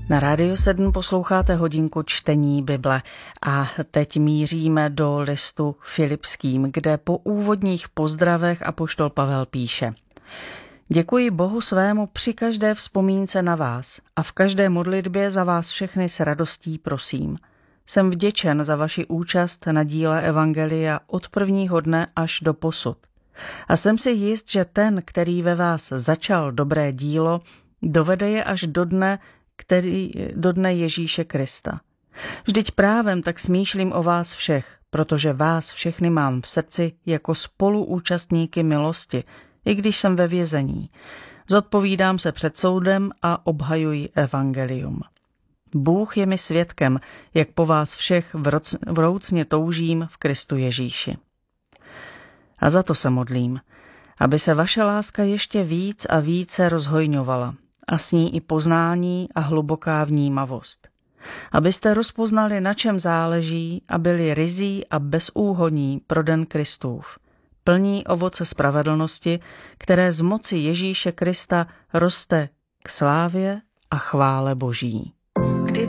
Na Rádiu 7 posloucháte hodinku čtení Bible a teď míříme do listu Filipským, kde po úvodních pozdravech apoštol Pavel píše: Děkuji Bohu svému při každé vzpomínce na vás a v každé modlitbě za vás všechny s radostí prosím. Jsem vděčen za vaši účast na díle evangelia od prvního dne až do posud. A jsem si jist, že ten, který ve vás začal dobré dílo, dovede je až do dne Ježíše Krista. Vždyť právem tak smýšlím o vás všech, protože vás všechny mám v srdci jako spoluúčastníky milosti, i když jsem ve vězení. Zodpovídám se před soudem a obhajuji evangelium. Bůh je mi svědkem, jak po vás všech vroucně toužím v Kristu Ježíši. A za to se modlím, aby se vaše láska ještě víc a více rozhojňovala, a s ní i poznání a hluboká vnímavost. Abyste rozpoznali, na čem záleží, a byli ryzí a bezúhonní pro den Kristův, plní ovoce spravedlnosti, které z moci Ježíše Krista roste k slávě a chvále Boží.